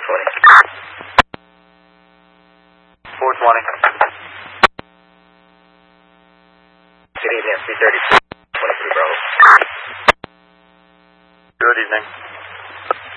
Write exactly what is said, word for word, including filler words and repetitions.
twenty. four twenty. Good evening, three thirty. twenty-three Bravo. Good evening.